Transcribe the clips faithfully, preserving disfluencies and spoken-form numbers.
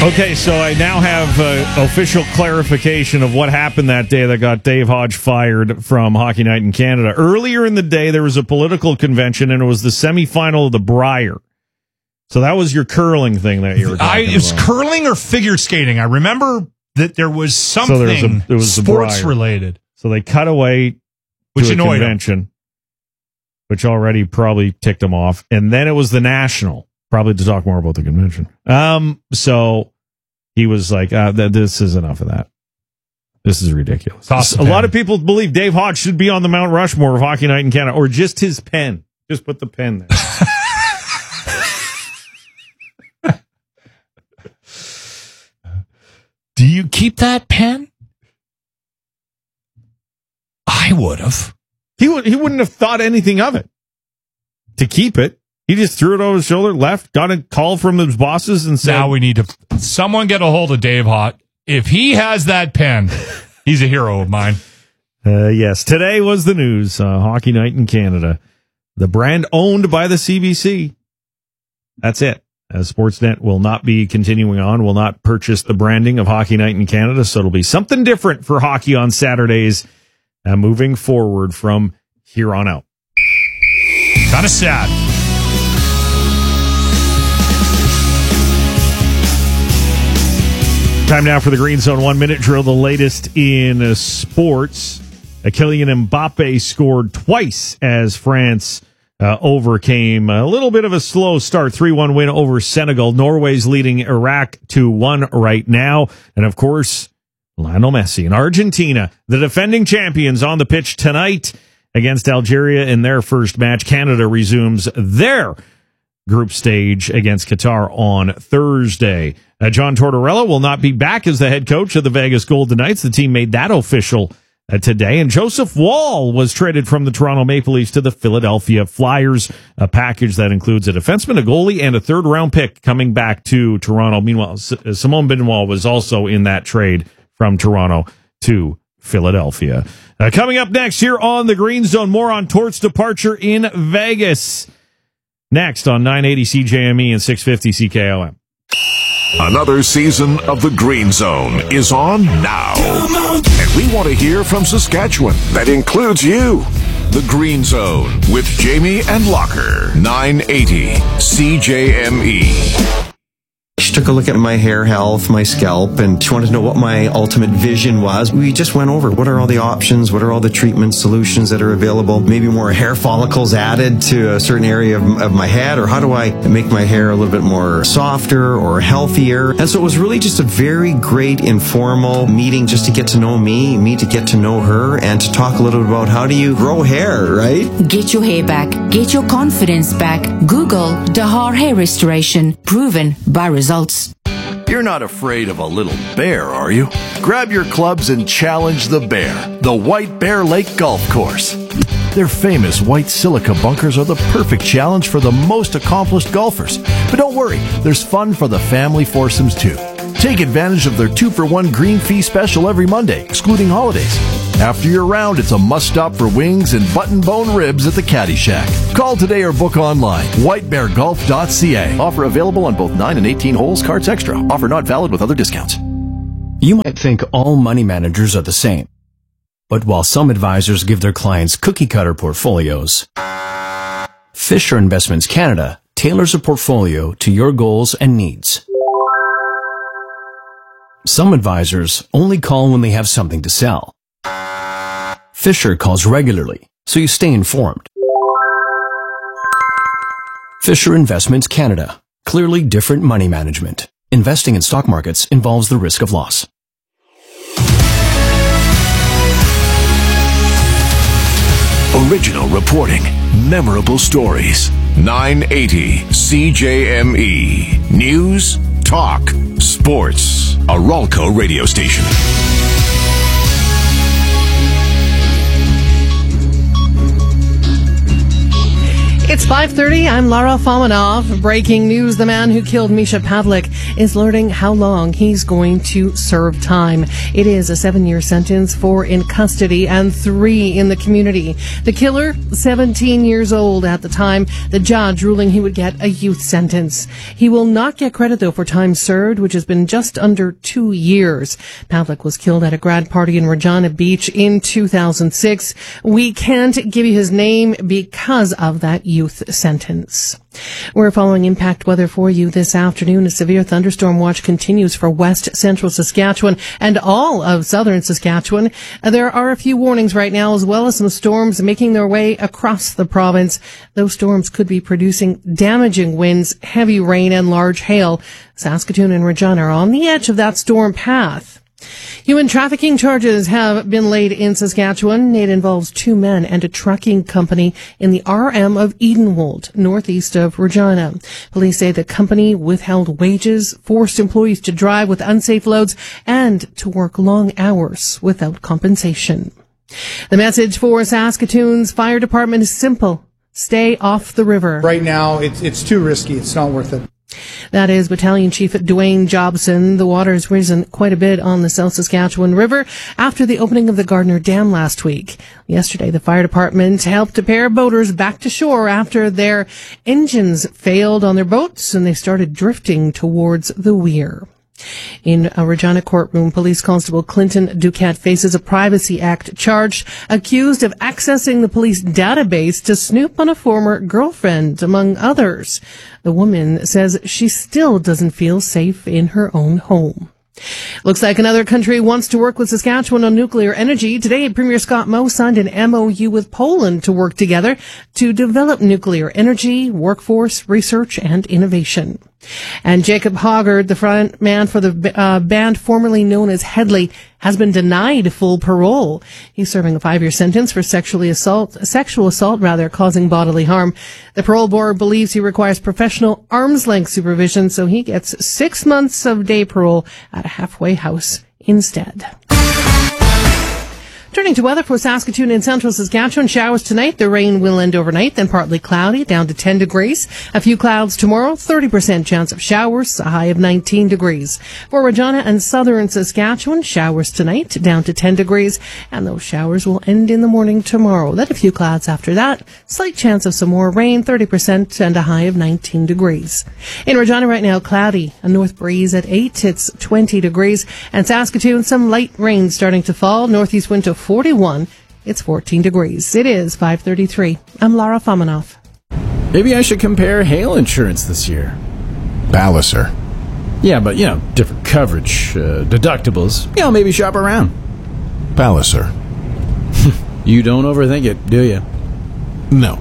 Okay, so I now have uh, official clarification of what happened that day that got Dave Hodge fired from Hockey Night in Canada. Earlier in the day, there was a political convention, and it was the semifinal of the Brier. So that was your curling thing that you were talking I, it was about. curling or figure skating. I remember that there was something so there was a, it was sports related. So they cut away which to a annoyed convention, him. which already probably ticked him off. And then it was the national, probably to talk more about the convention. Um, so he was like, uh, th- this is enough of that. This is ridiculous. Toss A lot of people believe Dave Hodge should be on the Mount Rushmore of Hockey Night in Canada, or just his pen. Just put the pen there. Do you keep that pen? I would have. He would. He wouldn't have thought anything of it to keep it. He just threw it over his shoulder, left, got a call from his bosses, and said, "Now we need to someone get a hold of Dave Hodge. If he has that pen, he's a hero of mine." Uh, yes, today was the news. Uh, Hockey Night in Canada, the brand owned by the C B C. That's it. As Sportsnet will not be continuing on, will not purchase the branding of Hockey Night in Canada, so it'll be something different for hockey on Saturdays uh, moving forward from here on out. Kind of sad. Time now for the Green Zone one-minute drill, the latest in uh, sports. Uh, Kylian Mbappe scored twice as France Uh, overcame a little bit of a slow start, three one win over Senegal. Norway's leading Iraq two one right now. And, of course, Lionel Messi and Argentina, the defending champions, on the pitch tonight against Algeria in their first match. Canada resumes their group stage against Qatar on Thursday. Uh, John Tortorella will not be back as the head coach of the Vegas Golden Knights. The team made that official Uh, today. And Joseph Wall was traded from the Toronto Maple Leafs to the Philadelphia Flyers, a package that includes a defenseman, a goalie, and a third-round pick coming back to Toronto. Meanwhile, S- Simone Benoit was also in that trade from Toronto to Philadelphia. Uh, coming up next here on the Green Zone, more on Tort's departure in Vegas. Next on nine eighty C J M E and six fifty C K O M. Another season of the Green Zone is on now. And we want to hear from Saskatchewan. That includes you. The Green Zone with Jamie and Locker. nine eighty C J M E. She took a look at my hair health, my scalp, and she wanted to know what my ultimate vision was. We just went over what are all the options, what are all the treatment solutions that are available, maybe more hair follicles added to a certain area of, of my head, or how do I make my hair a little bit more softer or healthier. And so it was really just a very great informal meeting just to get to know me, me to get to know her, and to talk a little bit about how do you grow hair, right? Get your hair back. Get your confidence back. Google Dahar Hair Restoration. Proven by results. You're not afraid of a little bear, are you? Grab your clubs and challenge the bear, the White Bear Lake Golf Course. Their famous white silica bunkers are the perfect challenge for the most accomplished golfers. But don't worry, there's fun for the family foursomes too. Take advantage of their two for one green fee special every Monday, excluding holidays. After your round, it's a must-stop for wings and button-bone ribs at the Caddy Shack. Call today or book online. white bear golf dot c a. Offer available on both nine and eighteen holes, cards extra. Offer not valid with other discounts. You might think all money managers are the same. But while some advisors give their clients cookie-cutter portfolios, Fisher Investments Canada tailors a portfolio to your goals and needs. Some advisors only call when they have something to sell. Fisher calls regularly, so you stay informed. Fisher Investments Canada. Clearly different money management. Investing in stock markets involves the risk of loss. Original reporting. Memorable stories. nine eighty C J M E. News, talk, sports. A Ralco radio station. It's five thirty. I'm Lara Fomanov. Breaking news, the man who killed Misha Pavlik is learning how long he's going to serve time. It is a seven-year sentence, four in custody and three in the community. The killer, seventeen years old at the time, the judge ruling he would get a youth sentence. He will not get credit, though, for time served, which has been just under two years. Pavlik was killed at a grad party in Regina Beach in two thousand six. We can't give you his name because of that youth sentence. We're following impact weather for you this afternoon. A severe thunderstorm watch continues for west central Saskatchewan and all of southern Saskatchewan. There are a few warnings right now, as well as some storms making their way across the province. Those storms could be producing damaging winds, heavy rain, and large hail. Saskatoon and Regina are on the edge of that storm path. Human trafficking charges have been laid in Saskatchewan. It involves two men and a trucking company in the R M of Edenwold, northeast of Regina. Police say the company withheld wages, forced employees to drive with unsafe loads, and to work long hours without compensation. The message for Saskatoon's fire department is simple. Stay off the river. Right now, it's, it's too risky. It's not worth it. That is Battalion Chief Dwayne Jobson. The water has risen quite a bit on the South Saskatchewan River after the opening of the Gardner Dam last week. Yesterday, the fire department helped a pair of boaters back to shore after their engines failed on their boats and they started drifting towards the weir. In a Regina courtroom, Police Constable Clinton Duquette faces a Privacy Act charge, accused of accessing the police database to snoop on a former girlfriend, among others. The woman says she still doesn't feel safe in her own home. Looks like another country wants to work with Saskatchewan on nuclear energy. Today, Premier Scott Moe signed an M O U with Poland to work together to develop nuclear energy, workforce, research, and innovation. And Jacob Hoggard, the front man for the uh, band formerly known as Headley, has been denied full parole. He's serving a five-year sentence for sexually assault, sexual assault, rather, causing bodily harm. The parole board believes he requires professional arm's-length supervision, so he gets six months of day parole at a halfway house instead. Turning to weather for Saskatoon and central Saskatchewan, showers tonight. The rain will end overnight, then partly cloudy, down to ten degrees. A few clouds tomorrow, thirty percent chance of showers, a high of nineteen degrees. For Regina and southern Saskatchewan, showers tonight, down to ten degrees, and those showers will end in the morning tomorrow. Then a few clouds after that, slight chance of some more rain, thirty percent, and a high of nineteen degrees. In Regina right now, cloudy, a north breeze at eight, it's twenty degrees, and Saskatoon, some light rain starting to fall, northeast wind to forty-one, it's fourteen degrees. It is five thirty-three. I'm Lara Famanoff. Maybe I should compare hail insurance this year. Palliser. Yeah, but, you know, different coverage, uh, deductibles. You know, maybe shop around. Palliser. You don't overthink it, do you? No.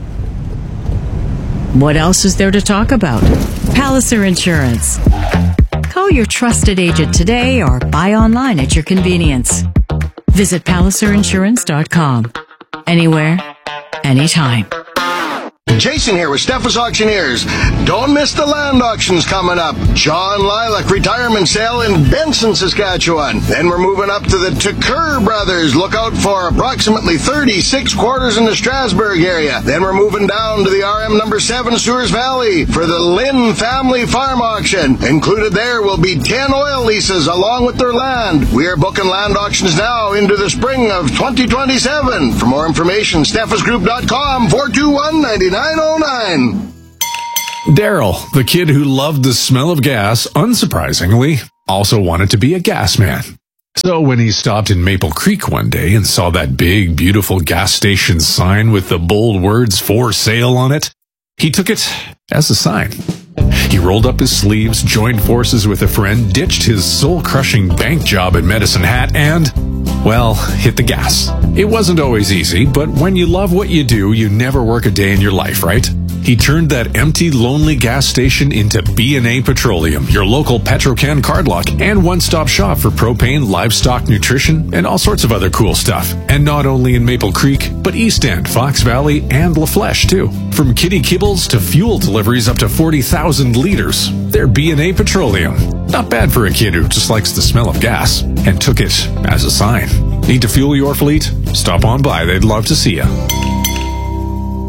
What else is there to talk about? Palliser Insurance. Call your trusted agent today or buy online at your convenience. Visit Palliser Insurance dot com. Anywhere, anytime. Jason here with Steffes Auctioneers. Don't miss the land auctions coming up. John Lilac retirement sale in Benson, Saskatchewan. Then we're moving up to the Tucker Brothers. Look out for approximately thirty-six quarters in the Strasbourg area. Then we're moving down to the R M number seven Sewers Valley for the Lynn Family Farm Auction. Included there will be ten oil leases along with their land. We are booking land auctions now into the spring of twenty twenty-seven. For more information, Steffes Group dot com, four two one, nine nine oh nine. Daryl, the kid who loved the smell of gas, unsurprisingly, also wanted to be a gas man. So when he stopped in Maple Creek one day and saw that big, beautiful gas station sign with the bold words "for sale" on it, he took it as a sign. He rolled up his sleeves, joined forces with a friend, ditched his soul-crushing bank job at Medicine Hat, and, well, hit the gas. It wasn't always easy, but when you love what you do, you never work a day in your life, right? He turned that empty, lonely gas station into B and A Petroleum, your local Petrocan card lock and one-stop shop for propane, livestock nutrition, and all sorts of other cool stuff. And not only in Maple Creek, but East End, Fox Valley, and La Flèche, too. From kitty kibbles to fuel deliveries up to forty thousand liters, they're B and A Petroleum. Not bad for a kid who just likes the smell of gas, and took it as a sign. Need to fuel your fleet? Stop on by. They'd love to see you.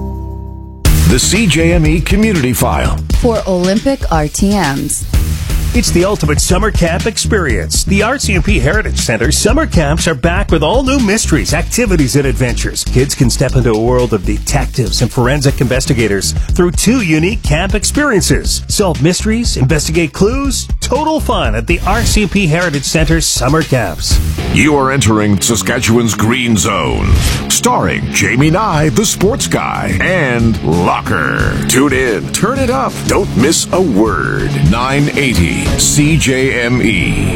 The C J M E Community File. For Olympic R T Ms. It's the ultimate summer camp experience. The R C M P Heritage Center summer camps are back with all new mysteries, activities, and adventures. Kids can step into a world of detectives and forensic investigators through two unique camp experiences. Solve mysteries, investigate clues, total fun at the R C M P Heritage Center summer camps. You are entering Saskatchewan's Green Zone, starring Jamie Nye, the sports guy, and Locker. Tune in, turn it up, don't miss a word. nine eighty C J M E.